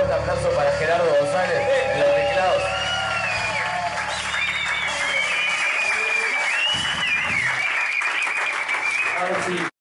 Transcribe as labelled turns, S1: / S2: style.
S1: fuerte aplauso para Gerardo González en los teclados. Ahora sí.